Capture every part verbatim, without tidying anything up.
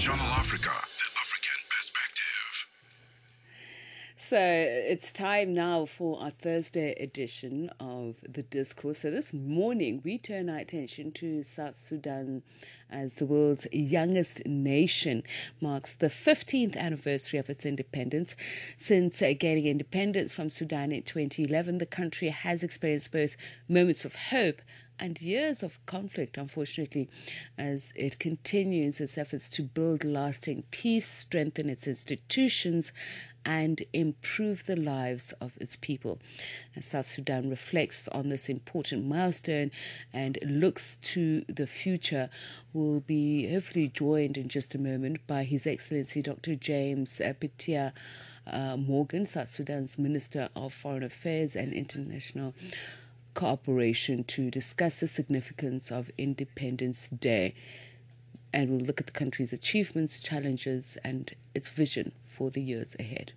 Channel Africa, the African perspective. So it's time now for our Thursday edition of The Discourse. So this morning we turn our attention to South Sudan as the world's youngest nation. Marks the fifteenth anniversary of its independence. Since uh, gaining independence from Sudan in twenty eleven, the country has experienced both moments of hope and years of conflict, unfortunately, as it continues its efforts to build lasting peace, strengthen its institutions, and improve the lives of its people. And South Sudan reflects on this important milestone and looks to the future. We'll be hopefully joined in just a moment by His Excellency Doctor James Petia uh, Morgan, South Sudan's Minister of Foreign Affairs and International Cooperation, to discuss the significance of Independence Day. And we'll look at the country's achievements, challenges, and its vision for the years ahead.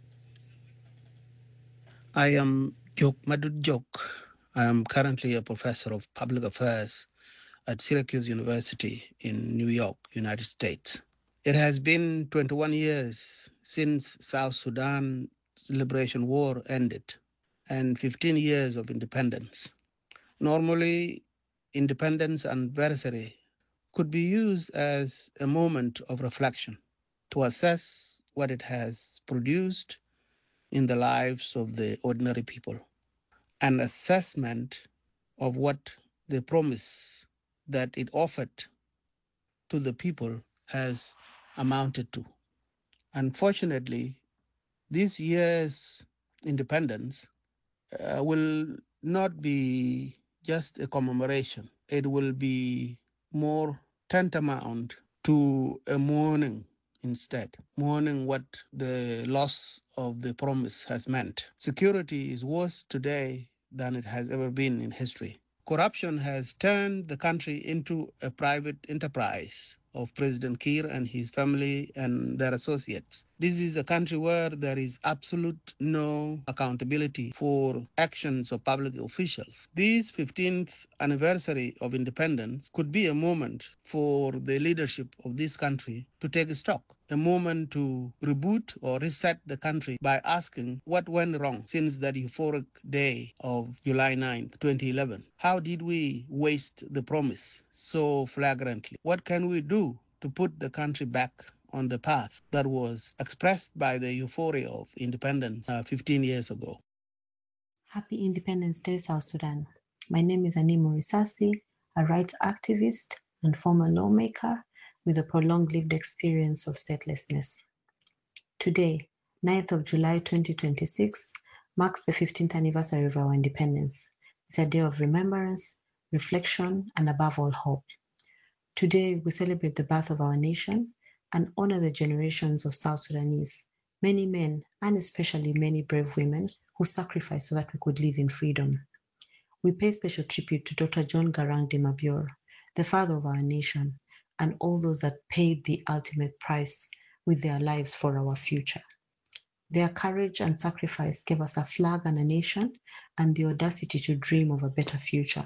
I am Jok Madud Jok. I am currently a professor of public affairs at Syracuse University in New York, United States. It has been twenty-one years since South Sudan's Liberation War ended, and fifteen years of independence. Normally, independence anniversary could be used as a moment of reflection to assess what it has produced in the lives of the ordinary people, an assessment of what the promise that it offered to the people has amounted to. Unfortunately, this year's independence uh, will not be just a commemoration. It will be more tantamount to a mourning instead, mourning what the loss of the promise has meant. Security is worse today than it has ever been in history. Corruption has turned the country into a private enterprise of President Kiir and his family and their associates. This is a country where there is absolute no accountability for actions of public officials. This fifteenth anniversary of independence could be a moment for the leadership of this country to take stock, a moment to reboot or reset the country by asking what went wrong since that euphoric day of July ninth, twenty eleven. How did we waste the promise so flagrantly? What can we do to put the country back on the path that was expressed by the euphoria of independence uh, fifteen years ago? Happy Independence Day, South Sudan. My name is Animo Risasi, a rights activist and former lawmaker with a prolonged lived experience of statelessness. Today, ninth of July twenty twenty-six, marks the fifteenth anniversary of our independence. It's a day of remembrance, reflection, and above all, hope. Today, we celebrate the birth of our nation and honor the generations of South Sudanese, many men, and especially many brave women who sacrificed so that we could live in freedom. We pay special tribute to Doctor John Garang de Mabior, the father of our nation, and all those that paid the ultimate price with their lives for our future. Their courage and sacrifice gave us a flag and a nation and the audacity to dream of a better future.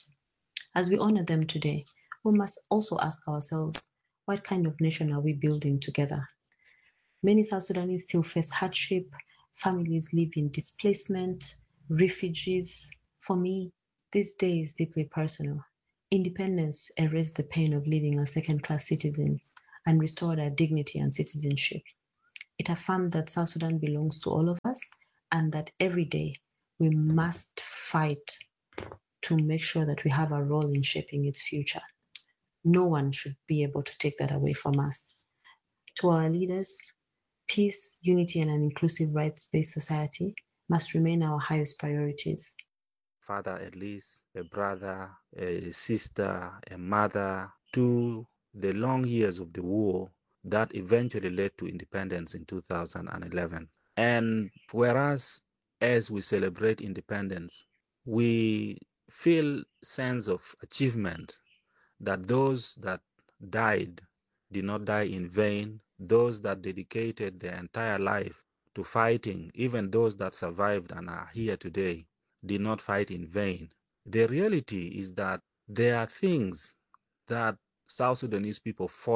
As we honor them today, we must also ask ourselves, what kind of nation are we building together? Many South Sudanese still face hardship, families live in displacement, refugees. For me, this day is deeply personal. Independence erased the pain of living as second-class citizens and restored our dignity and citizenship. It affirmed that South Sudan belongs to all of us and that every day we must fight to make sure that we have a role in shaping its future. No one should be able to take that away from us. To our leaders, peace, unity, and an inclusive rights-based society must remain our highest priorities. Father, at least a brother, a sister, a mother, to the long years of the war that eventually led to independence in two thousand eleven. And whereas as we celebrate independence, we feel sense of achievement that those that died did not die in vain, those that dedicated their entire life to fighting, even those that survived and are here today, did not fight in vain. The reality is that there are things that South Sudanese people fought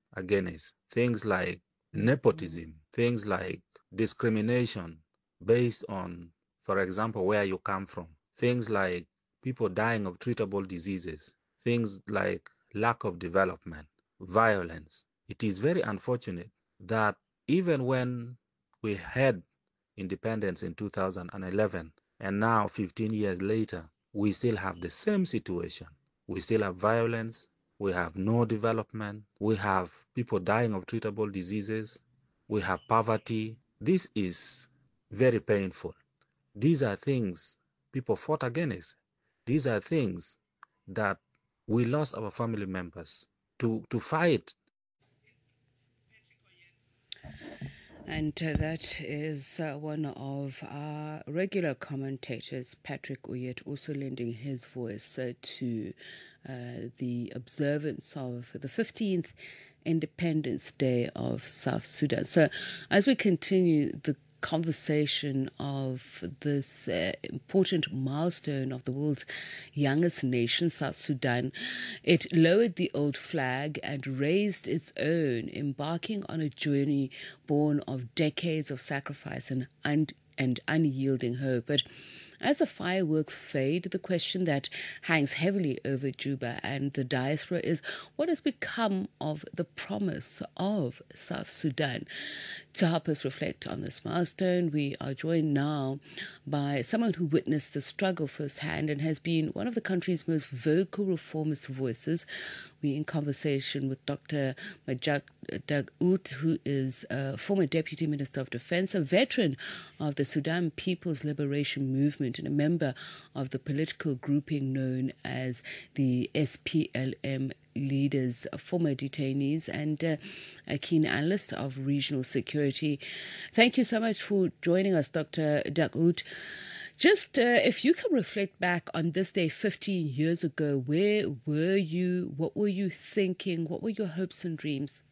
against, things like nepotism, things like discrimination based on, for example, where you come from, things like people dying of treatable diseases, things like lack of development, violence. It is very unfortunate that even when we had independence in two thousand eleven, and now fifteen years later, we still have the same situation. We still have violence, we have no development, we have people dying of treatable diseases, we have poverty. This is very painful. These are things people fought against. These are things that we lost our family members to, to fight. And uh, that is uh, one of our regular commentators, Patrick Uyet, also lending his voice uh, to uh, the observance of the fifteenth Independence Day of South Sudan. So as we continue the conversation of this uh, important milestone of the world's youngest nation, South Sudan, it lowered the old flag and raised its own, embarking on a journey born of decades of sacrifice and, and, and unyielding hope. But as the fireworks fade, the question that hangs heavily over Juba and the diaspora is what has become of the promise of South Sudan? To help us reflect on this milestone, we are joined now by someone who witnessed the struggle firsthand and has been one of the country's most vocal reformist voices. We're in conversation with Doctor Majak Dagout, who is a former Deputy Minister of Defense, a veteran of the Sudan People's Liberation Movement, and a member of the political grouping known as the S P L M leaders, former detainees, and uh, a keen analyst of regional security. Thank you so much for joining us, Doctor Dagout. Just uh, if you can reflect back on this day fifteen years ago, where were you? What were you thinking? What were your hopes and dreams?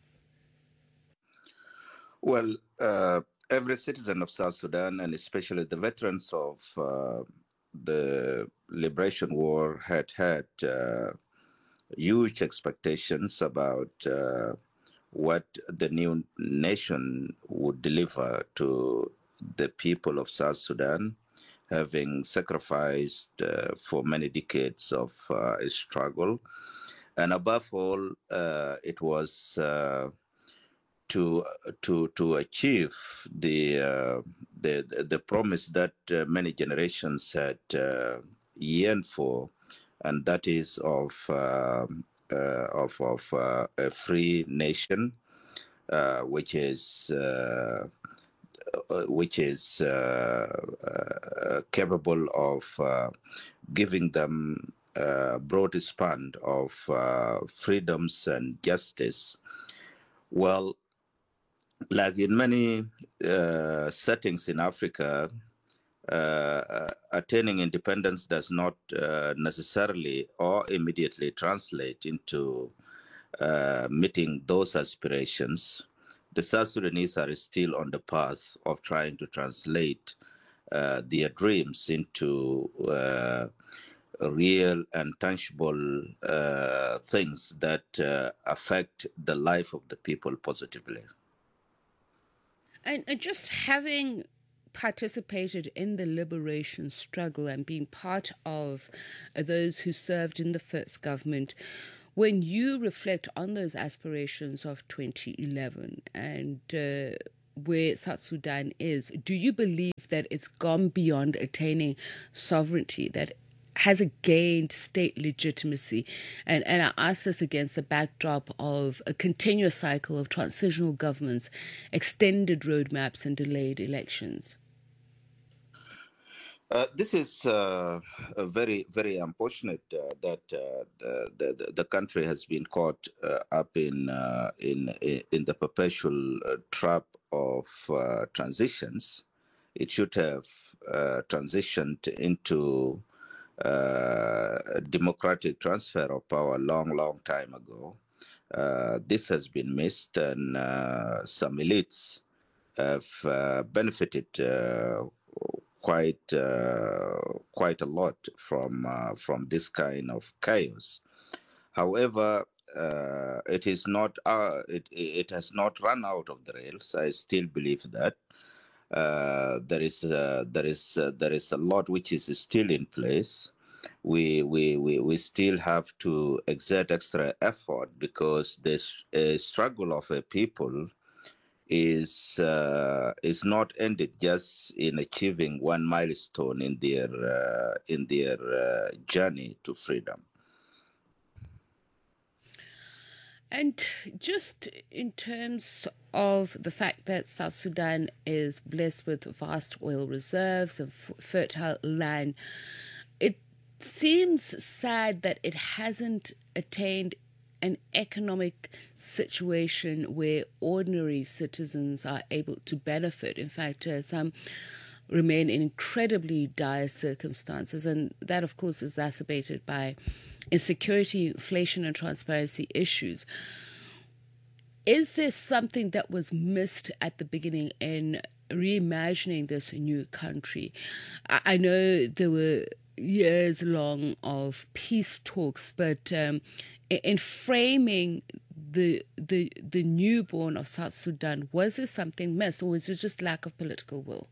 Well, uh, every citizen of South Sudan, and especially the veterans of uh, the Liberation War, had had uh, huge expectations about uh, what the new nation would deliver to the people of South Sudan, having sacrificed uh, for many decades of uh, struggle. And above all, uh, it was uh, to to to achieve the uh, the the promise that uh, many generations had uh, yearned for, and that is of uh, uh, of of uh, a free nation, uh, which is uh, uh, which is uh, uh, capable of uh, giving them a broad span of uh, freedoms and justice. Well, like in many uh, settings in Africa, uh, attaining independence does not uh, necessarily or immediately translate into uh, meeting those aspirations. The South Sudanese are still on the path of trying to translate uh, their dreams into uh, real and tangible uh, things that uh, affect the life of the people positively. And, and just having participated in the liberation struggle and being part of uh, those who served in the first government, when you reflect on those aspirations of twenty eleven and uh, where South Sudan is, do you believe that it's gone beyond attaining sovereignty, that has it gained state legitimacy? And, and I ask this against the backdrop of a continuous cycle of transitional governments, extended roadmaps and delayed elections. Uh, this is uh, a very, very unfortunate uh, that uh, the, the the country has been caught uh, up in uh, in in the perpetual uh, trap of uh, transitions. It should have uh, transitioned into uh, a democratic transfer of power a long, long time ago. Uh, this has been missed, and uh, some elites have uh, benefited Uh, quite uh, quite a lot from uh, from this kind of chaos. However, uh, it is not uh, it it has not run out of the rails. I still believe that uh, there is uh, there is uh, there is a lot which is still in place. We we we, we still have to exert extra effort because this uh, struggle of a people is uh, is not ended just in achieving one milestone in their uh, in their uh, journey to freedom. And just in terms of the fact that South Sudan is blessed with vast oil reserves and f- fertile land, it seems sad that it hasn't attained an economic situation where ordinary citizens are able to benefit. In fact, uh, some remain in incredibly dire circumstances, and that, of course, is exacerbated by insecurity, inflation, and transparency issues. Is there something that was missed at the beginning in reimagining this new country? I, I know there were years long of peace talks, but um, in framing the the the newborn of South Sudan, was there something missed, or was it just lack of political will?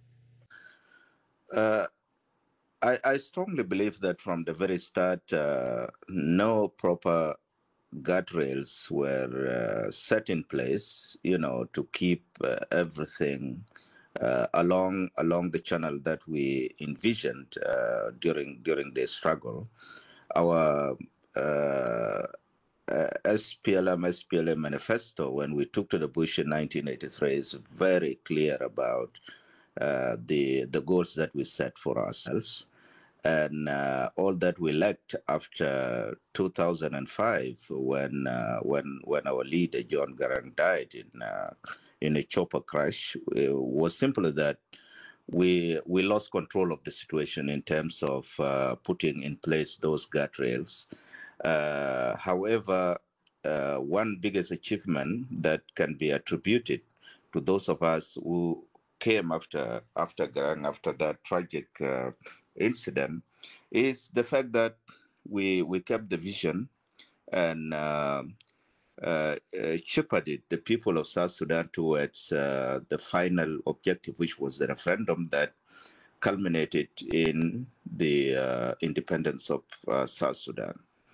Uh, I, I strongly believe that from the very start, uh, no proper guardrails were uh, set in place, you know, to keep uh, everything uh, along along the channel that we envisioned uh, during during the struggle. Our uh, uh, S P L M S P L A manifesto, when we took to the bush in nineteen eighty-three, is very clear about uh, the the goals that we set for ourselves. And uh, all that we lacked after two thousand five, when uh, when when our leader John Garang died in uh, in a chopper crash, it was simply that we we lost control of the situation in terms of uh, putting in place those guardrails. Uh, however, uh, one biggest achievement that can be attributed to those of us who came after after Garang, after that tragic uh, incident, is the fact that we we kept the vision and uh, uh, uh, shepherded the people of South Sudan towards uh, the final objective, which was the referendum that culminated in the uh, independence of uh, South Sudan.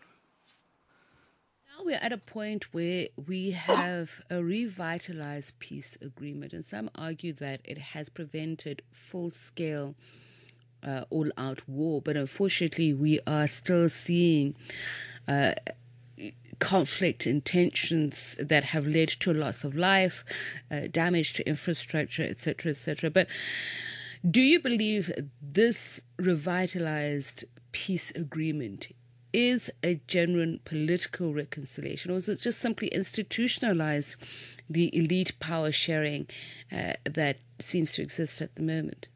Now we're at a point where we have a revitalized peace agreement, and some argue that it has prevented full-scale uh, all-out war. But unfortunately, we are still seeing uh, conflict and tensions that have led to a loss of life, uh, damage to infrastructure, et cetera, et cetera. But do you believe this revitalized peace agreement is a genuine political reconciliation, or is it just simply institutionalized the elite power sharing uh, that seems to exist at the moment?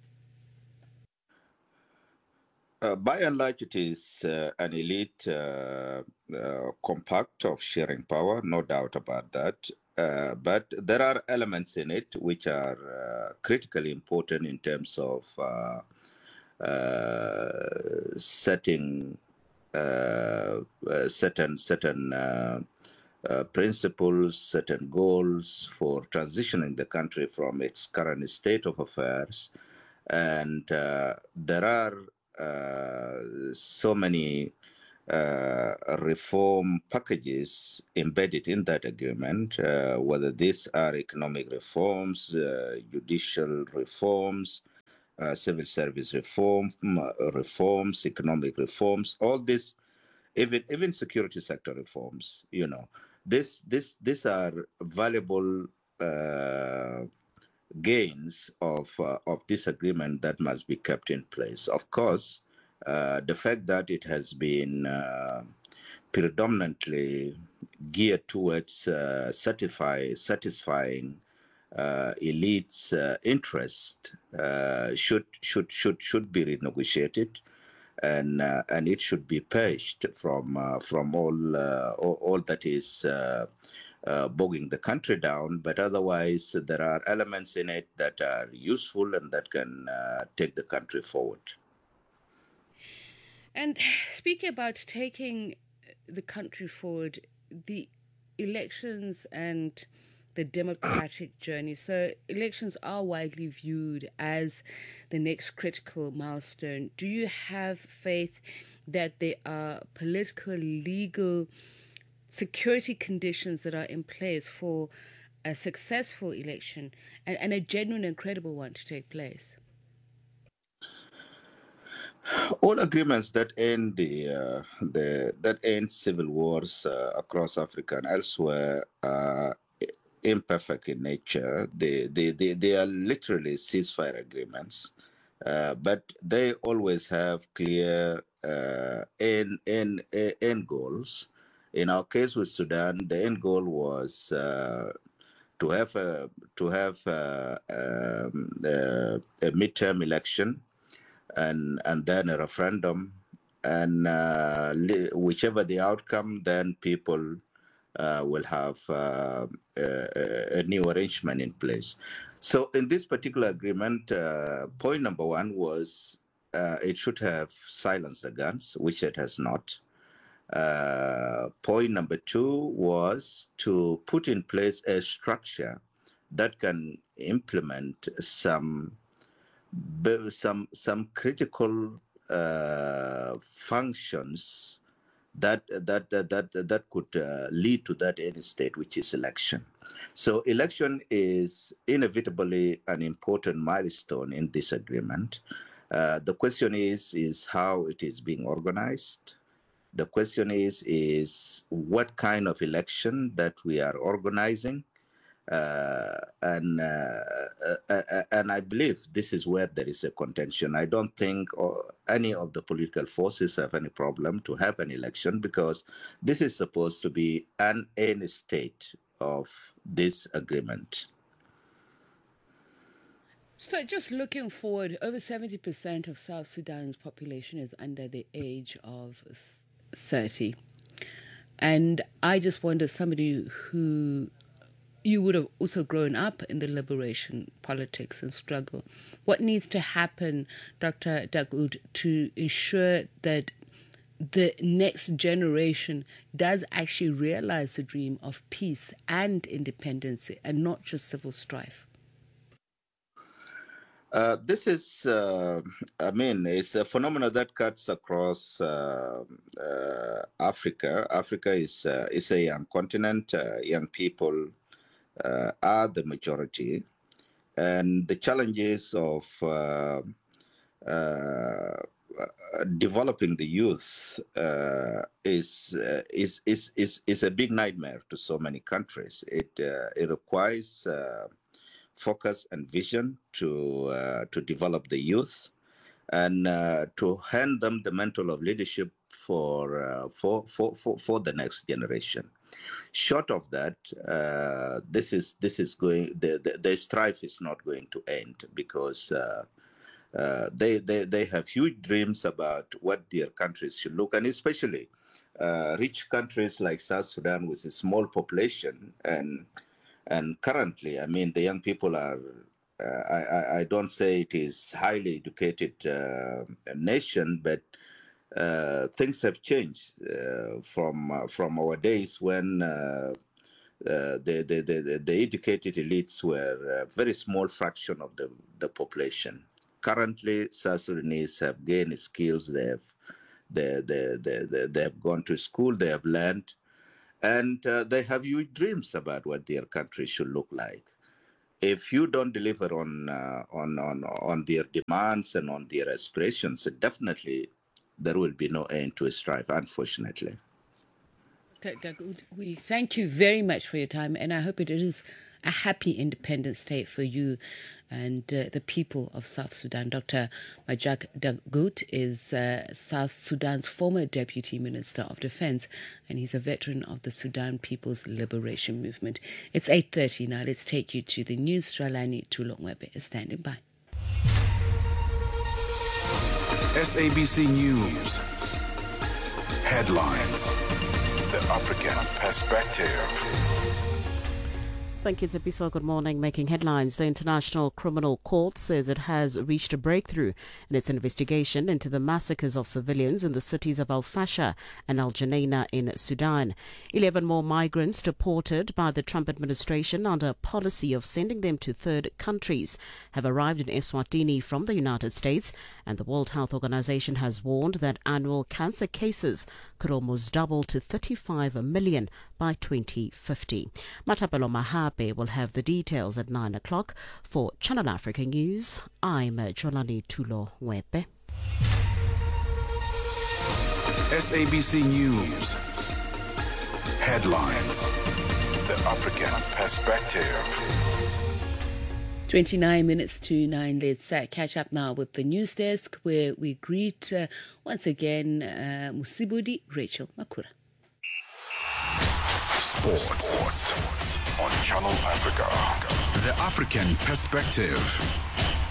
Uh, by and large, it is uh, an elite uh, uh, compact of sharing power, no doubt about that. Uh, but there are elements in it which are uh, critically important in terms of uh, uh, setting uh, uh, certain certain uh, uh, principles, certain goals for transitioning the country from its current state of affairs. And uh, there are uh, so many uh, reform packages embedded in that agreement, uh, whether these are economic reforms, uh, judicial reforms, uh, civil service reform, uh, reforms, economic reforms, all this, even even security sector reforms. You know, this this these are valuable uh, gains of uh, of this agreement that must be kept in place. Of course, uh, the fact that it has been uh, predominantly geared towards uh, certify, satisfying uh, elites' uh, interest uh, should should should should be renegotiated, and uh, and it should be purged from uh, from all, uh, all all that is uh, uh, bogging the country down. But otherwise, there are elements in it that are useful and that can uh, take the country forward. And speaking about taking the country forward, the elections and the democratic journey. So elections are widely viewed as the next critical milestone. Do you have faith that there are political, legal, security conditions that are in place for a successful election and, and a genuine and credible one to take place? All agreements that end the uh, the that end civil wars uh, across Africa and elsewhere are imperfect in nature. They they they, they are literally ceasefire agreements, uh, but they always have clear uh, end end end goals. In our case with Sudan, the end goal was uh, to have a to have a, um, a, a midterm election. And and then a referendum, and uh, whichever the outcome, then people uh, will have uh, a, a new arrangement in place. So in this particular agreement, uh, point number one was uh, it should have silenced the guns, which it has not. Uh, point number two was to put in place a structure that can implement some some some critical uh, functions that that that that, that could uh, lead to that end state, which is election. So election is inevitably an important milestone in this agreement. Uh, the question is is how it is being organized. The question is is what kind of election that we are organizing. Uh, and uh, uh, uh, and I believe this is where there is a contention. I don't think or any of the political forces have any problem to have an election because this is supposed to be an end state of this agreement. So just looking forward, over seventy percent of South Sudan's population is under the age of thirty. And I just wonder, somebody who you would have also grown up in the liberation politics and struggle. What needs to happen, Doctor Dagout, to ensure that the next generation does actually realize the dream of peace and independence and not just civil strife? Uh, this is, uh, I mean, it's a phenomenon that cuts across uh, uh, Africa. Africa is, uh, is a young continent, uh, young people Uh, are the majority, and the challenges of uh, uh, developing the youth uh, is, uh, is is is is a big nightmare to so many countries. It uh, it requires uh, focus and vision to uh, to develop the youth and uh, to hand them the mantle of leadership for uh, for, for for for the next generation. Short of that, uh, this is this is going. The, the the strife is not going to end because uh, uh, they they they have huge dreams about what their countries should look, and especially uh, rich countries like South Sudan with a small population, and and currently, I mean, the young people are. Uh, I I don't say it is highly educated uh, nation, but. Uh, things have changed uh, from uh, from our days when uh, uh, the, the, the, the educated elites were a very small fraction of the, the population. Currently, South Sudanese have gained skills. They have they, they, they, they, they have gone to school. They have learned, and uh, they have huge dreams about what their country should look like. If you don't deliver on uh, on on on their demands and on their aspirations, definitely. There will be no end to a strife, unfortunately. We thank you very much for your time, and I hope it is a happy independence day for you and uh, the people of South Sudan. Doctor Majak Dagout is uh, South Sudan's former Deputy Minister of Defense, and he's a veteran of the Sudan People's Liberation Movement. It's eight thirty now. Let's take you to the news. Stralani Tulongwebe is standing by. S A B C News. Headlines. The African Perspective. Thank you, Tsepiso. Good morning. Making headlines, the International Criminal Court says it has reached a breakthrough in its investigation into the massacres of civilians in the cities of Al Fasher and Al Janeina in Sudan. Eleven more migrants deported by the Trump administration under a policy of sending them to third countries have arrived in Eswatini from the United States, and the World Health Organization has warned that annual cancer cases could almost double to thirty-five million by twenty fifty. Matapelo Mahape will have the details at nine o'clock. For Channel Africa News, I'm Jolani Tulo Wepe. S A B C News. Headlines. The African perspective. twenty-nine minutes to nine. Let's uh, catch up now with the news desk, where we greet uh, once again uh, Musibudi Rachel Makura. Sports. Sports on Channel Africa. The African perspective.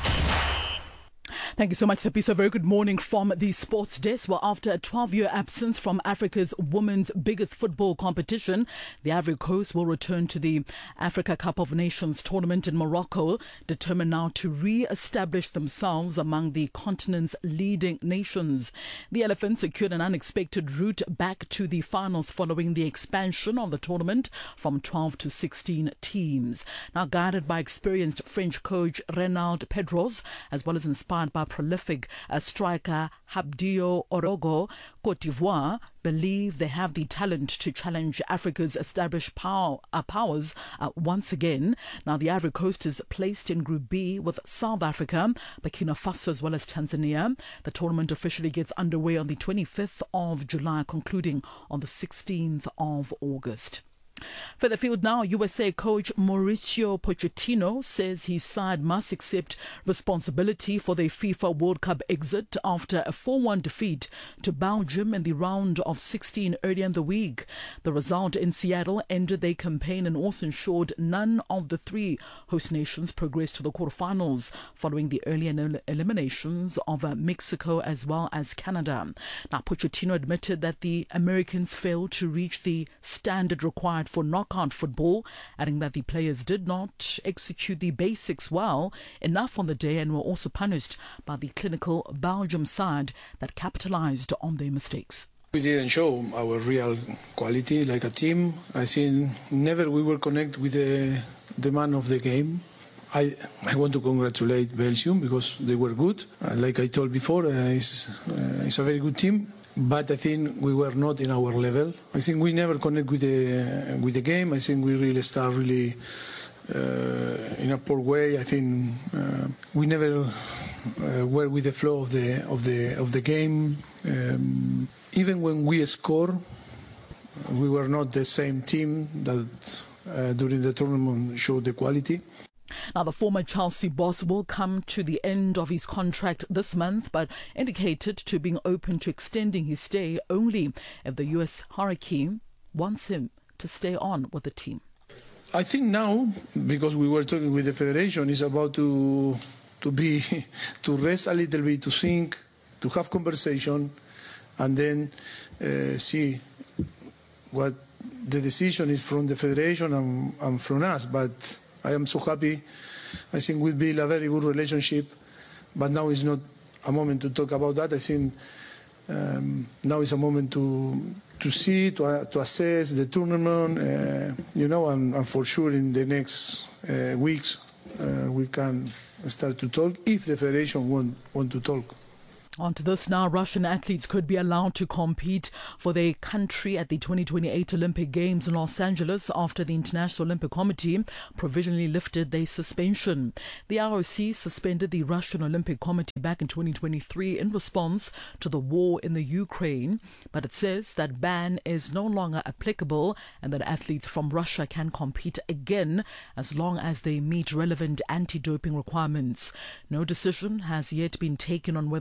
Thank you so much, Tsepiso. Very good morning from the sports desk. Well, after a twelve-year absence from Africa's women's biggest football competition, the Ivory Coast will return to the Africa Cup of Nations tournament in Morocco, determined now to re-establish themselves among the continent's leading nations. The Elephants secured an unexpected route back to the finals following the expansion of the tournament from twelve to sixteen teams. Now, guided by experienced French coach Renald Pedros, as well as inspired by prolific uh, striker Habdio Orogo, Cote d'Ivoire believe they have the talent to challenge Africa's established power, uh, powers uh, once again. Now, the Ivory Coast is placed in Group B with South Africa, Burkina Faso as well as Tanzania. The tournament officially gets underway on the twenty-fifth of July, concluding on the sixteenth of August. Further field now, U S A coach Mauricio Pochettino says his side must accept responsibility for their FIFA World Cup exit after a four one defeat to Belgium in the round of sixteen earlier in the week. The result in Seattle ended their campaign and also ensured none of the three host nations progressed to the quarterfinals following the early eliminations of uh, Mexico as well as Canada. Now, Pochettino admitted that the Americans failed to reach the standard required for knockout football, adding that the players did not execute the basics well enough on the day and were also punished by the clinical Belgium side that capitalized on their mistakes. We didn't show our real quality like a team. I think never we will connect with the, the man of the game. I, I want to congratulate Belgium because they were good. Uh, like I told before, uh, it's, uh, it's a very good team. But I think we were not in our level. I think we never connect with the with the game. I think we really start really uh, in a poor way. I think uh, we never uh, were with the flow of the of the of the game. Um, even when we score, we were not the same team that uh, during the tournament showed the quality. Now, the former Chelsea boss will come to the end of his contract this month, but indicated to being open to extending his stay only if the U S Hurricane wants him to stay on with the team. I think now, because we were talking with the federation, it's about to to be to rest a little bit, to think, to have conversation, and then uh, see what the decision is from the federation and, and from us. But I am so happy. I think we build a very good relationship, but now is not a moment to talk about that. I think um, now is a moment to to see, to, uh, to assess the tournament, uh, you know, and, and for sure in the next uh, weeks uh, we can start to talk if the federation want, want to talk. On to this now. Russian athletes could be allowed to compete for their country at the twenty twenty-eight Olympic Games in Los Angeles after the International Olympic Committee provisionally lifted their suspension. The R O C suspended the Russian Olympic Committee back in twenty twenty-three in response to the war in the Ukraine, but it says that ban is no longer applicable and that athletes from Russia can compete again as long as they meet relevant anti-doping requirements. No decision has yet been taken on whether the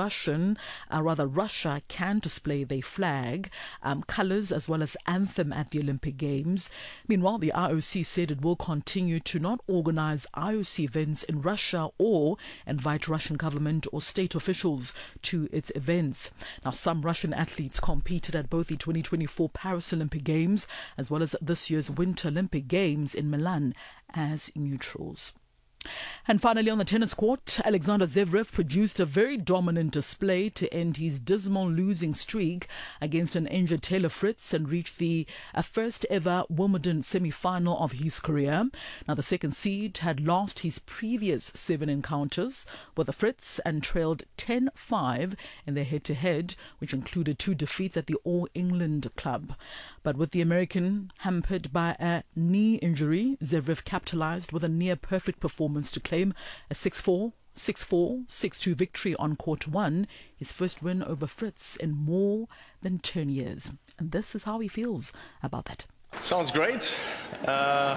Russian, uh, rather Russia, can display their flag, um, colours as well as anthem at the Olympic Games. Meanwhile, the I O C said it will continue to not organise I O C events in Russia or invite Russian government or state officials to its events. Now, some Russian athletes competed at both the twenty twenty-four Paris Olympic Games as well as this year's Winter Olympic Games in Milan as neutrals. And finally, on the tennis court, Alexander Zverev produced a very dominant display to end his dismal losing streak against an injured Taylor Fritz and reach the uh, first ever Wimbledon semi-final of his career. Now, the second seed had lost his previous seven encounters with the Fritz and trailed ten five in their head-to-head, which included two defeats at the All England Club. But with the American hampered by a knee injury, Zverev capitalized with a near-perfect performance to claim a six four, six four, six two victory on court one, his first win over Fritz in more than ten years. And this is how he feels about that. Sounds great. Uh,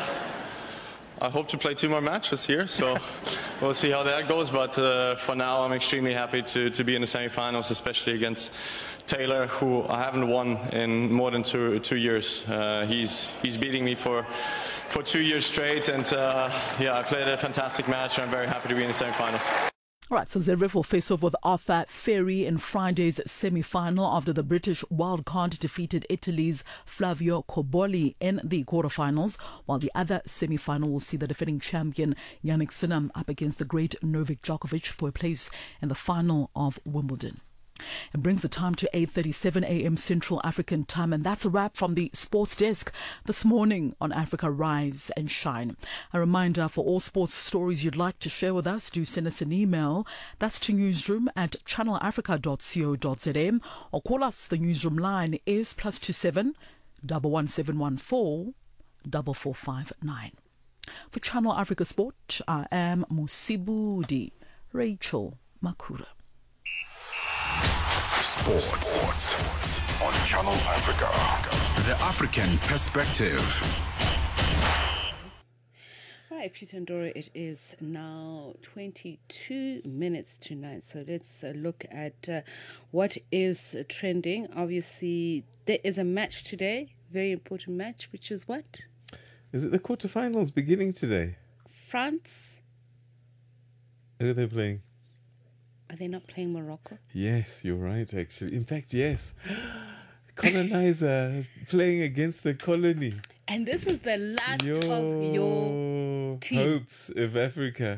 I hope to play two more matches here, so we'll see how that goes. But uh, for now, I'm extremely happy to, to be in the semi-finals, especially against Taylor, who I haven't won in more than two two years. Uh, he's he's beating me for for two years straight, and uh, yeah, I played a fantastic match, and I'm very happy to be in the semi-finals. All right, so Zverev will face off with Arthur Ferry in Friday's semi-final after the British wildcard defeated Italy's Flavio Cobolli in the quarterfinals, while the other semi-final will see the defending champion Yannick Sinner up against the great Novak Djokovic for a place in the final of Wimbledon. It brings the time to eight thirty-seven a.m. Central African Time, and that's a wrap from the Sports Desk this morning on Africa Rise and Shine. A reminder, for all sports stories you'd like to share with us, do send us an email. That's to newsroom at channel africa dot co dot za, or call us. The newsroom line is plus two seven double one seven one four double four five nine. For Channel Africa Sport, I am Musibudi Rachel Makura. Sports on Channel Africa. The African Perspective. Right, Peter Ndoro, it is now twenty-two minutes to nine. So let's uh, look at uh, what is trending. Obviously, there is a match today, very important match, which is what? Is it the quarterfinals beginning today? France. Who are they playing? Are they not playing Morocco? Yes, you're right, actually. In fact, yes. Colonizer playing against the colony. And this is the last your of your team. Hopes of Africa.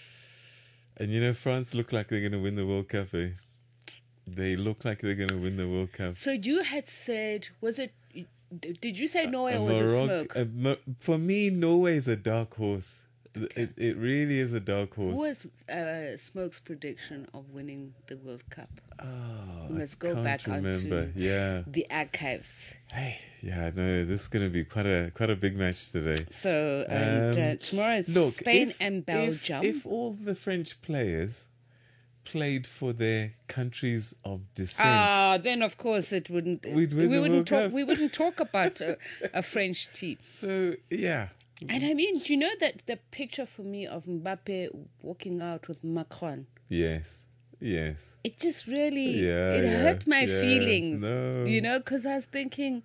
And you know, France look like they're going to win the World Cup, eh? They look like they're going to win the World Cup. So you had said, was it, did you say Norway uh, or was Morocco, it smoke? Uh, Mo- for me, Norway is a dark horse. Okay. It, it really is a dark horse. Who was uh, Smoke's prediction of winning the World Cup? Oh, we must I go can't back remember. onto yeah. the archives. Hey, yeah, no, this is going to be quite a quite a big match today. So, and um, uh, tomorrow is look, Spain if, and Belgium. If, if all the French players played for their countries of descent, ah, then of course it wouldn't. We'd win we the wouldn't World talk. Cup. We wouldn't talk about a, a French team. So yeah. And I mean, do you know that the picture for me of Mbappe walking out with Macron? Yes, yes. It just really, yeah, it yeah, hurt my yeah, feelings, no. you know, because I was thinking,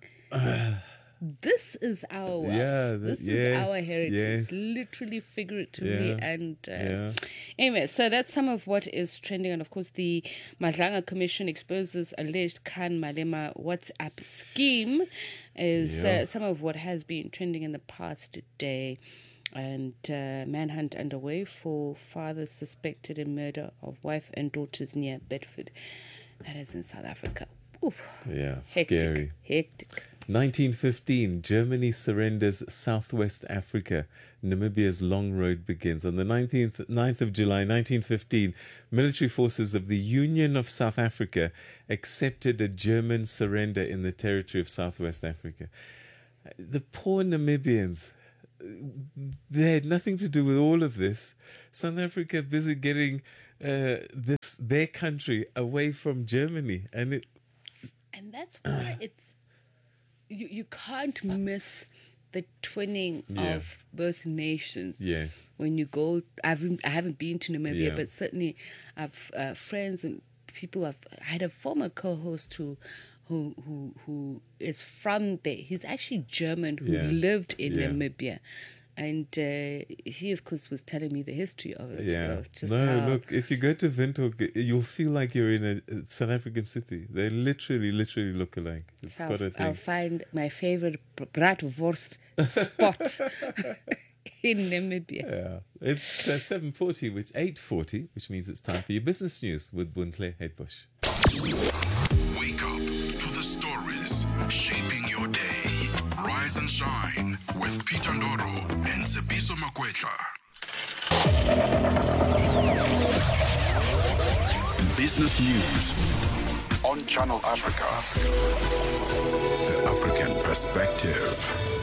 this is our wealth. Yeah, the, this yes, is our heritage, yes. literally, figuratively. Yeah, and uh, yeah. Anyway, so that's some of what is trending. And of course, the Madlanga Commission exposes alleged Khan Malema WhatsApp scheme is Yeah. uh, some of what has been trending in the past day. And uh, manhunt underway for father suspected in murder of wife and daughters near Bedford. That is in South Africa. Oof. Yeah, Hectic. scary. Hectic. nineteen fifteen, Germany surrenders Southwest Africa. Namibia's long road begins. On the nineteenth, ninth of July nineteen fifteen, military forces of the Union of South Africa accepted a German surrender in the territory of Southwest Africa. The poor Namibians, they had nothing to do with all of this. South Africa busy getting uh, this their country away from Germany, and it. And that's why it's you. You can't miss the twinning Yeah. of both nations. Yes. When you go, I haven't I haven't been to Namibia, Yeah. but certainly I've uh, friends and people have. I had a former co-host who, who, who, who is from there. He's actually German who Yeah. lived in Yeah. Namibia. And uh, he, of course, was telling me the history of it. Yeah. Of just no, how, look, if you go to Windhoek, you'll feel like you're in a, a South African city. They literally, literally look alike. It's so quite a I'll, thing. I'll find my favorite bratwurst spot in Namibia. Yeah. It's uh, seven forty, which eight forty, which means it's time for your business news with Buntle Headbush. Wake up to the stories shaping your day. Rise and shine with Peter Ndoro and Tsebiso Makwetla. Business news on Channel Africa. The African perspective.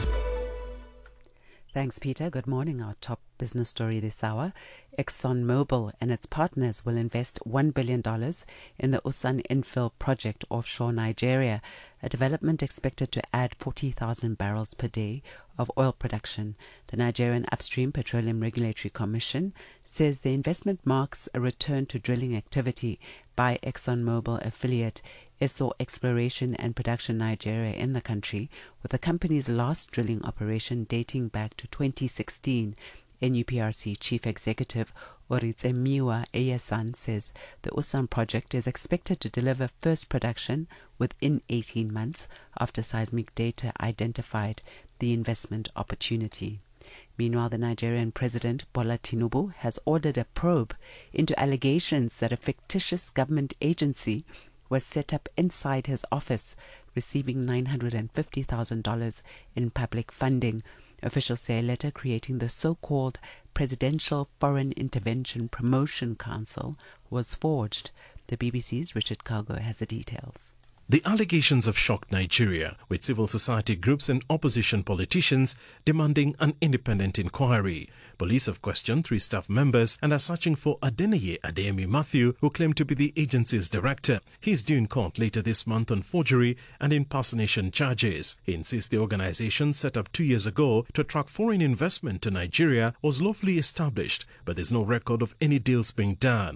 Thanks, Peter. Good morning. Our top business story this hour. ExxonMobil and its partners will invest one billion dollars in the Usan infill project offshore Nigeria, a development expected to add forty thousand barrels per day of oil production. The Nigerian Upstream Petroleum Regulatory Commission says the investment marks a return to drilling activity by ExxonMobil affiliate Esso Exploration and Production Nigeria in the country, with the company's last drilling operation dating back to twenty sixteen. N U P R C Chief Executive Oritsemiwa Eyesan says the Usan project is expected to deliver first production within eighteen months after seismic data identified the investment opportunity. Meanwhile, the Nigerian President Bola Tinubu has ordered a probe into allegations that a fictitious government agency was set up inside his office, receiving nine hundred fifty thousand dollars in public funding. Officials say a letter creating the so-called Presidential Foreign Intervention Promotion Council was forged. The B B C's Richard Cargo has the details. The allegations have shocked Nigeria, with civil society groups and opposition politicians demanding an independent inquiry. Police have questioned three staff members and are searching for Adeneye Adeyemi Matthew, who claimed to be the agency's director. He is due in court later this month on forgery and impersonation charges. He insists the organization set up two years ago to attract foreign investment to Nigeria was lawfully established, but there's no record of any deals being done.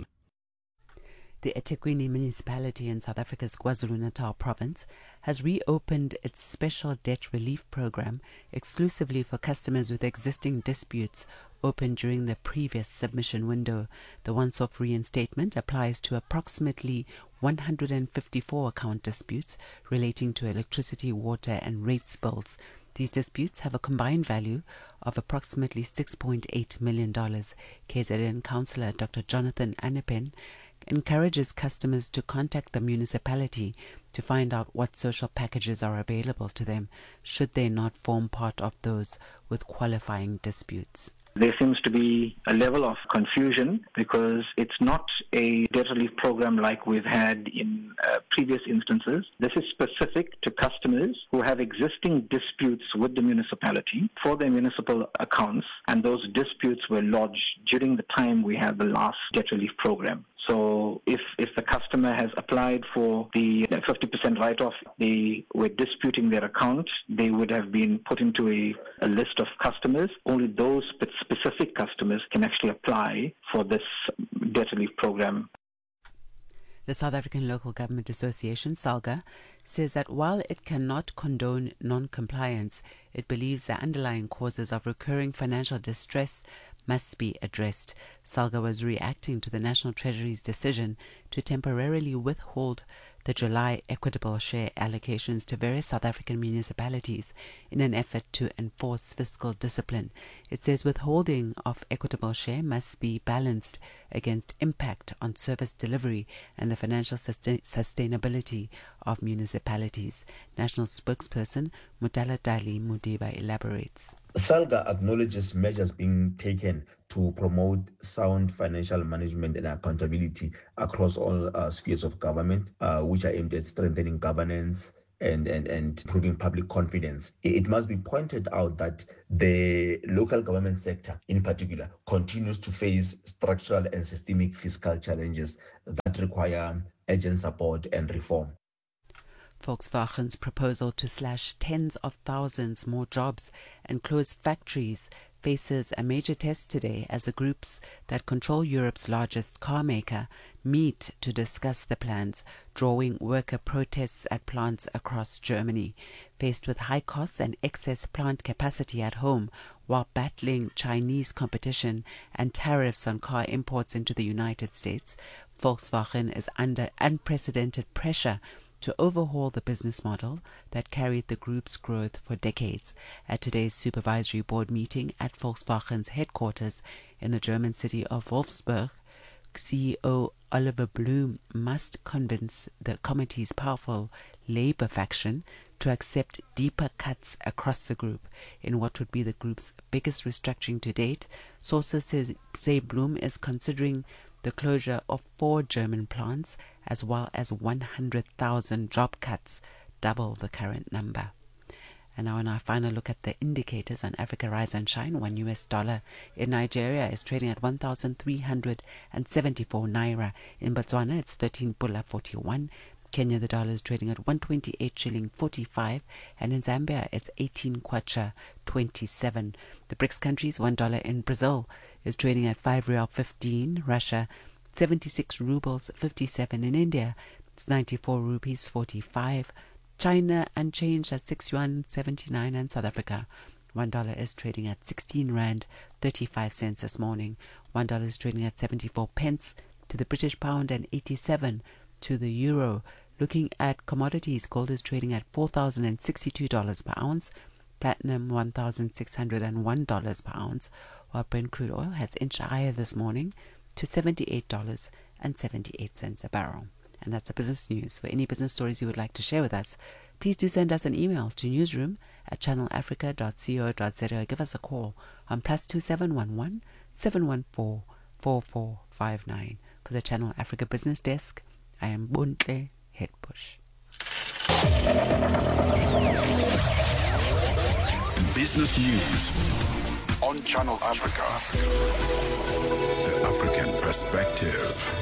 The eThekwini municipality in South Africa's KwaZulu-Natal province has reopened its special debt relief program exclusively for customers with existing disputes opened during the previous submission window. The once-off reinstatement applies to approximately one hundred fifty-four account disputes relating to electricity, water and rates bills. These disputes have a combined value of approximately six point eight million dollars. K Z N Councillor Doctor Jonathan Anepen encourages customers to contact the municipality to find out what social packages are available to them should they not form part of those with qualifying disputes. There seems to be a level of confusion because it's not a debt relief program like we've had in uh, previous instances. This is specific to customers who have existing disputes with the municipality for their municipal accounts, and those disputes were lodged during the time we had the last debt relief program. So if, if the customer has applied for the fifty percent write-off, they were disputing their account, they would have been put into a, a list of customers. Only those specific customers can actually apply for this debt relief program. The South African Local Government Association, SALGA, says that while it cannot condone non-compliance, it believes the underlying causes of recurring financial distress must be addressed. SALGA was reacting to the National Treasury's decision to temporarily withhold the July equitable share allocations to various South African municipalities in an effort to enforce fiscal discipline. It says withholding of equitable share must be balanced against impact on service delivery and the financial sustain- sustainability of municipalities. National spokesperson Mutala Dali Mudiba elaborates. SALGA acknowledges measures being taken to promote sound financial management and accountability across all uh, spheres of government, uh, which are aimed at strengthening governance and, and, and improving public confidence. It must be pointed out that the local government sector in particular continues to face structural and systemic fiscal challenges that require urgent support and reform. Volkswagen's proposal to slash tens of thousands more jobs and close factories faces a major test today as the groups that control Europe's largest car maker meet to discuss the plans, drawing worker protests at plants across Germany. Faced with high costs and excess plant capacity at home, while battling Chinese competition and tariffs on car imports into the United States, Volkswagen is under unprecedented pressure to overhaul the business model that carried the group's growth for decades. At today's supervisory board meeting at Volkswagen's headquarters in the German city of Wolfsburg, C E O Oliver Bloom must convince the committee's powerful Labour faction to accept deeper cuts across the group in what would be the group's biggest restructuring to date. Sources say, say Bloom is considering the closure of four German plants as well as one hundred thousand job cuts, double the current number. And now in our final look at the indicators on Africa Rise and Shine, one U S dollar in Nigeria is trading at one thousand three hundred seventy-four naira. In Botswana, it's thirteen pula forty-one. Kenya, the dollar is trading at one twenty-eight shilling forty-five, and in Zambia, it's eighteen kwacha twenty-seven. The BRICS countries, one dollar in Brazil is trading at five real fifteen. Russia, seventy-six rubles fifty-seven. In India, it's ninety-four rupees forty-five. China unchanged at six yuan seventy-nine, and South Africa, one dollar is trading at sixteen rand thirty-five cents this morning. One dollar is trading at seventy-four pence to the British pound and eighty-seven to the euro. Looking at commodities, gold is trading at four thousand sixty-two dollars per ounce, platinum one thousand six hundred one dollars per ounce, while Brent crude oil has inched higher this morning to seventy-eight dollars and seventy-eight cents a barrel. And that's the business news. For any business stories you would like to share with us, please do send us an email to newsroom at channel africa dot co dot za or give us a call on plus two seven one one seven one four four four five nine. For the Channel Africa Business Desk, I am Bontle Headbush. Business news on Channel Africa. The African perspective.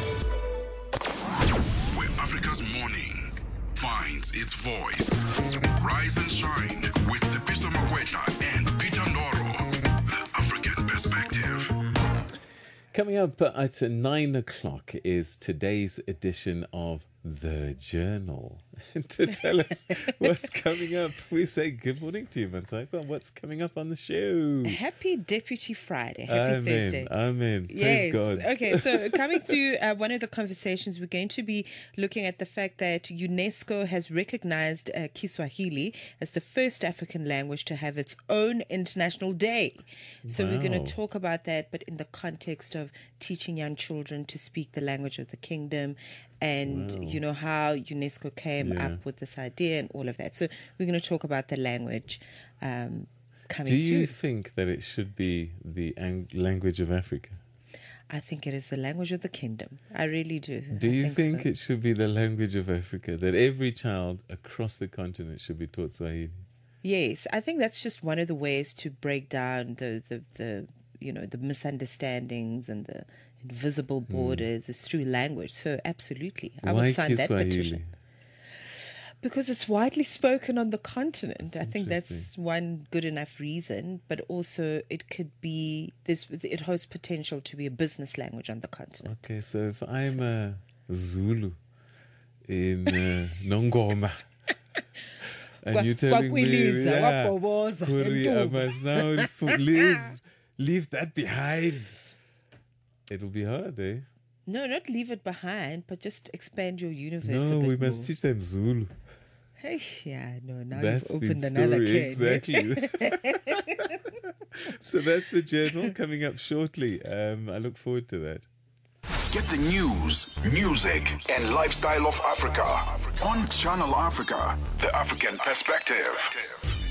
Where Africa's morning finds its voice. Rise and shine with Sipiso Makwetla and Peter Ndoro. The African perspective. Coming up at nine o'clock is today's edition of The Journal. To tell us what's coming up, we say good morning to you, Mansaipa. What's coming up on the show? Happy Deputy Friday. Happy Amen. Thursday. Amen. Yes. Praise God. Okay, so coming to uh, one of the conversations, we're going to be looking at the fact that UNESCO has recognized uh, Kiswahili as the first African language to have its own international day. So Wow. we're going to talk about that, but in the context of teaching young children to speak the language of the kingdom, and Wow. you know how UNESCO came Yeah. up with this idea and all of that. So we're going to talk about the language um, coming Do you through. think that it should be the ang- language of Africa? I think it is the language of the kingdom. I really do. Do I you think, think so. it should be the language of Africa, that every child across the continent should be taught Swahili? Yes, I think that's just one of the ways to break down the, the, the you know, the misunderstandings and the invisible borders is through language. So absolutely, I Why would sign that Kiswahili? petition. Because it's widely spoken on the continent. That's I think that's one good enough reason, but also it could be this. It holds potential to be a business language on the continent. Okay, so if I'm a Zulu in uh, Nongoma, and Kwa- you're telling me, kwakwiliza, yeah, wabhoboza, Kuri, I entombi. must now f- leave, leave that behind. It'll be hard, eh? No, not leave it behind, but just expand your universe. No, a bit we must more. teach them Zulu. Hey, yeah, no, now That's you've the opened another story, can. exactly. So that's the journal coming up shortly. Um, I look forward to that. Get the news, music, and lifestyle of Africa on Channel Africa, the African perspective.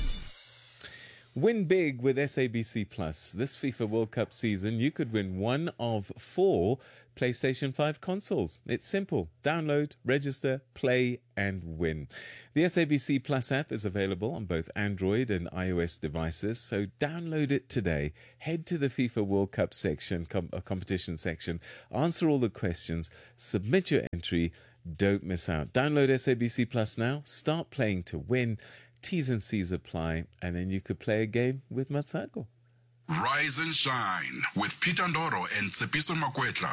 Win big with S A B C Plus. This FIFA World Cup season, you could win one of four PlayStation five consoles. It's simple. Download, register, play, and win. The S A B C Plus app is available on both Android and iOS devices, so download it today. Head to the FIFA World Cup section, com- uh, competition section, answer all the questions, submit your entry. Don't miss out. Download S A B C Plus now. Start playing to win. T's and C's apply, and then you could play a game with Matsako. Rise and Shine with Peter Ndoro and Tsepiso Makwetla.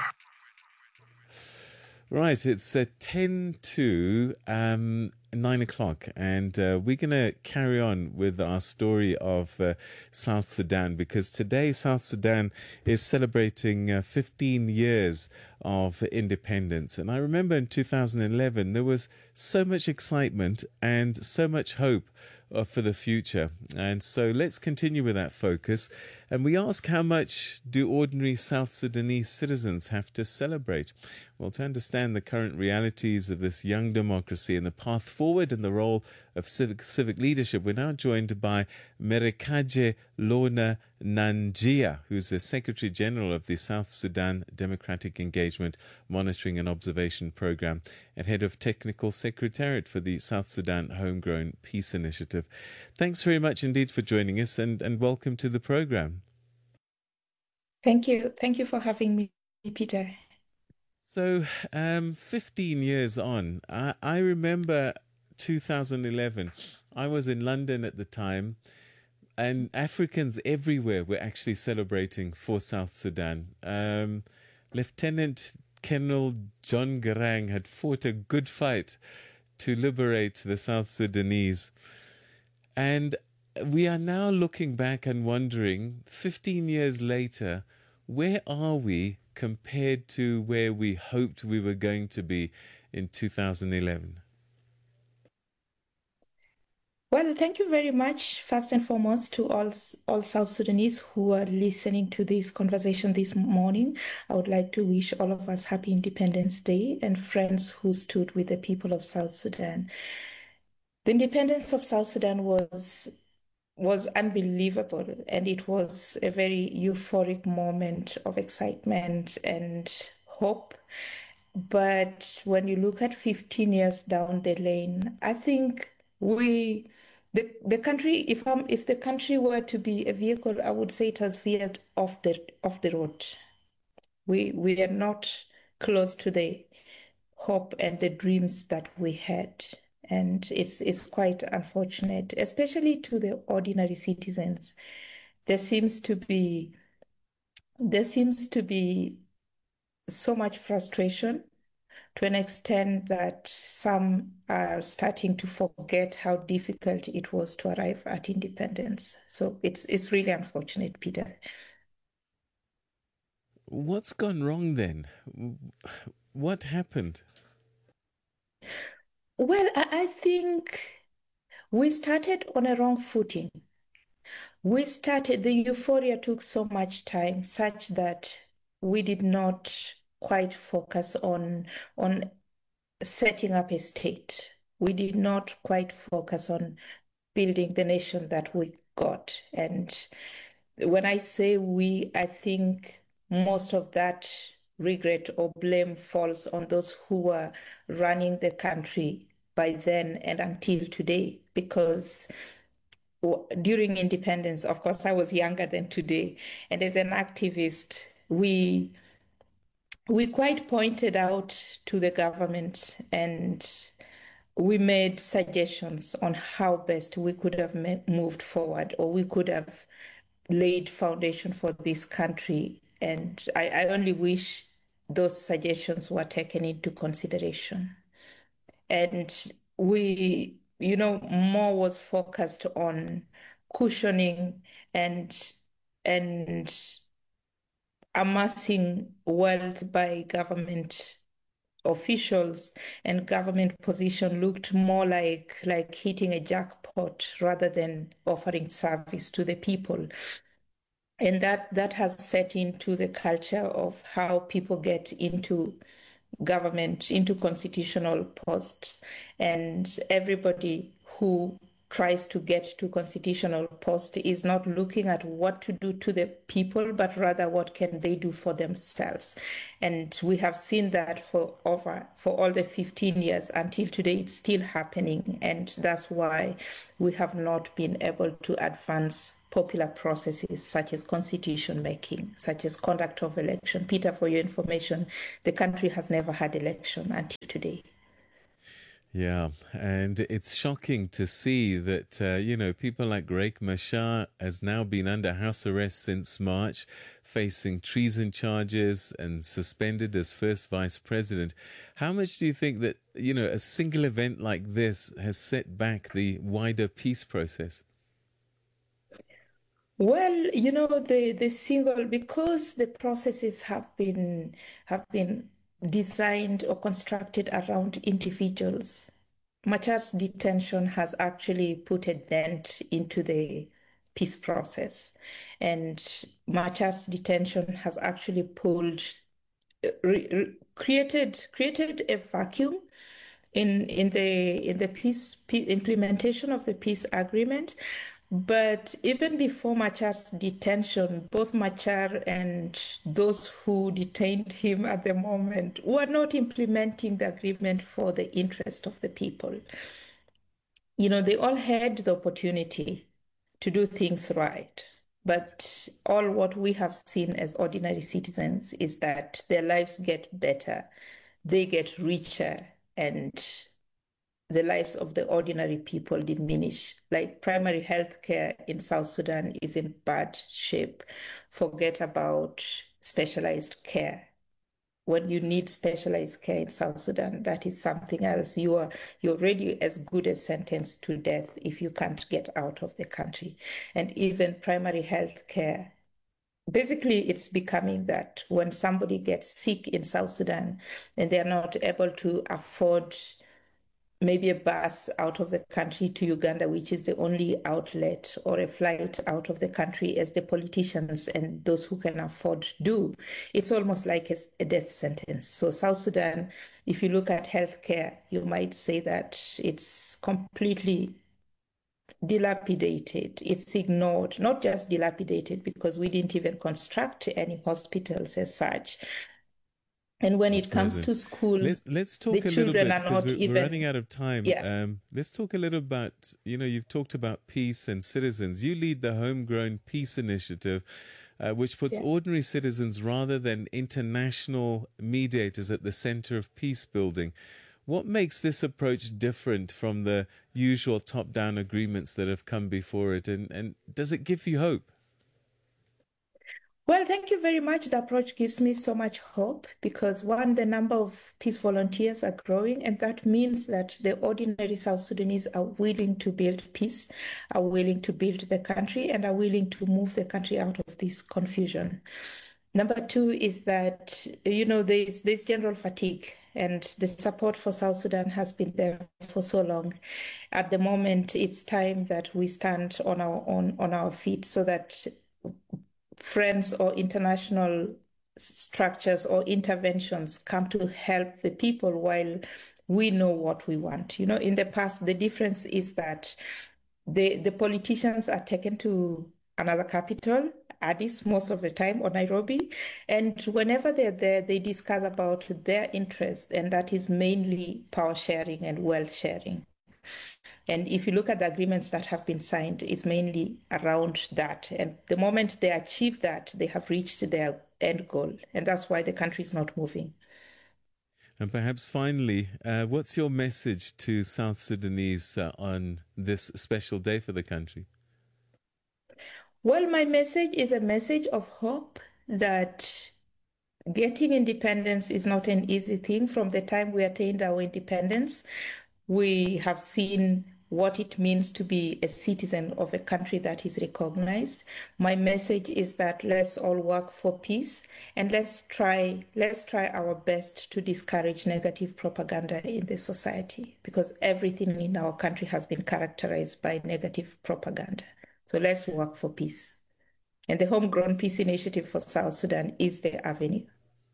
Right, it's uh, ten to um, nine o'clock, and uh, we're going to carry on with our story of uh, South Sudan, because today South Sudan is celebrating uh, fifteen years of independence. And I remember in two thousand eleven, there was so much excitement and so much hope uh, for the future. And so let's continue with that focus. And we ask, how much do ordinary South Sudanese citizens have to celebrate? Well, to understand the current realities of this young democracy and the path forward and the role of civic civic leadership, we're now joined by Merekaje Lorna Nanjia, who's the Secretary General of the South Sudan Democratic Engagement Monitoring and Observation Program and Head of Technical Secretariat for the South Sudan Homegrown Peace Initiative. Thanks very much indeed for joining us, and, and welcome to the program. Thank you. Thank you for having me, Peter. So, um, fifteen years on, I, I remember two thousand eleven. I was in London at the time, and Africans everywhere were actually celebrating for South Sudan. Um, Lieutenant Colonel John Garang had fought a good fight to liberate the South Sudanese. And we are now looking back and wondering, fifteen years later, where are we compared to where we hoped we were going to be in two thousand eleven? Well, thank you very much, first and foremost, to all, all South Sudanese who are listening to this conversation this morning. I would like to wish all of us happy Independence Day and friends who stood with the people of South Sudan. The independence of South Sudan was was unbelievable, and it was a very euphoric moment of excitement and hope. But when you look at fifteen years down the lane, I think we, the, the country, if I'm, if the country were to be a vehicle, I would say it has veered off the off the road. We we are not close to the hope and the dreams that we had. And it's it's quite unfortunate, especially to the ordinary citizens. There seems to be there seems to be so much frustration, to an extent that some are starting to forget how difficult it was to arrive at independence. So it's it's really unfortunate, Peter. What's gone wrong then? What happened? Well, I think we started on a wrong footing. We started, the euphoria took so much time, such that we did not quite focus on, on setting up a state. We did not quite focus on building the nation that we got. And when I say we, I think most of that regret or blame falls on those who were running the country by then and until today, because during independence, of course, I was younger than today. And as an activist, we we quite pointed out to the government, and we made suggestions on how best we could have moved forward, or we could have laid foundation for this country. And I, I only wish those suggestions were taken into consideration. And we, you know, more was focused on cushioning and and amassing wealth by government officials, and government position looked more like like hitting a jackpot rather than offering service to the people. And that that has set into the culture of how people get into government, into constitutional posts, and everybody who tries to get to constitutional post is not looking at what to do to the people, but rather what can they do for themselves. And we have seen that for over for all the fifteen years until today. It's still happening, and that's why we have not been able to advance popular processes such as constitution making, such as conduct of election. Peter, for your information, the country has never had election until today. Yeah, and it's shocking to see that, uh, you know, people like Riek Machar has now been under house arrest since March, facing treason charges and suspended as first vice president. How much do you think that, you know, a single event like this has set back the wider peace process? Well, you know, the, the single, because the processes have been have been designed or constructed around individuals, Machar's detention has actually put a dent into the peace process. And Machar's detention has actually pulled, re, re, created created a vacuum in in the in the peace, peace implementation of the peace agreement. But even before Machar's detention, both Machar and those who detained him at the moment were not implementing the agreement for the interest of the people. You know, they all had the opportunity to do things right. But all what we have seen as ordinary citizens is that their lives get better, they get richer, and the lives of the ordinary people diminish. Like primary health care in South Sudan is in bad shape. Forget about specialized care. When you need specialized care in South Sudan, that is something else. You are you're already as good as sentenced to death if you can't get out of the country. And even primary health care, basically it's becoming that when somebody gets sick in South Sudan and they're not able to afford maybe a bus out of the country to Uganda, which is the only outlet, or a flight out of the country, as the politicians and those who can afford do, it's almost like a, a death sentence. So South Sudan, if you look at healthcare, you might say that it's completely dilapidated. It's ignored, not just dilapidated, because we didn't even construct any hospitals as such. And when it comes to schools, let's, let's talk the a children little bit, are not we're, even... we're running out of time. Yeah. Um, let's talk a little about, you know, you've talked about peace and citizens. You lead the Homegrown Peace Initiative, uh, which puts yeah. ordinary citizens rather than international mediators at the center of peace building. What makes this approach different from the usual top-down agreements that have come before it, and, and does it give you hope? Well, thank you very much. The approach gives me so much hope because, one, the number of peace volunteers are growing, and that means that the ordinary South Sudanese are willing to build peace, are willing to build the country, and are willing to move the country out of this confusion. Number two is that, you know, there's, there's general fatigue, and the support for South Sudan has been there for so long. At the moment, it's time that we stand on our own, on our feet, so that friends or international structures or interventions come to help the people while we know what we want. You know, in the past, the difference is that the, the politicians are taken to another capital, Addis most of the time, or Nairobi, and whenever they're there, they discuss about their interests, and that is mainly power sharing and wealth sharing. And if you look at the agreements that have been signed, it's mainly around that. And the moment they achieve that, they have reached their end goal. And that's why the country is not moving. And perhaps finally, uh, what's your message to South Sudanese uh, on this special day for the country? Well, my message is a message of hope that getting independence is not an easy thing. From the time we attained our independence, we have seen what it means to be a citizen of a country that is recognized. My message is that let's all work for peace, and let's try let's try our best to discourage negative propaganda in the society, because everything in our country has been characterized by negative propaganda. So let's work for peace. And the Homegrown Peace Initiative for South Sudan is the avenue.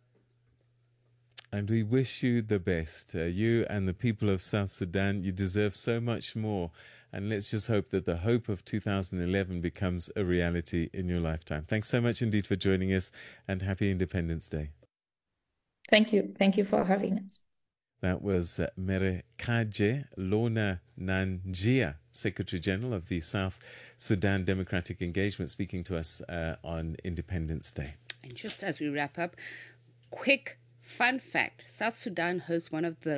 And we wish you the best. Uh, you and the people of South Sudan, you deserve so much more. And let's just hope that the hope of two thousand eleven becomes a reality in your lifetime. Thanks so much indeed for joining us, and happy Independence Day. Thank you. Thank you for having us. That was uh, Merekaje Lorna Nanjia, Secretary General of the South Sudan Democratic Engagement, speaking to us uh, on Independence Day. And just as we wrap up, quick fun fact: South Sudan hosts one of the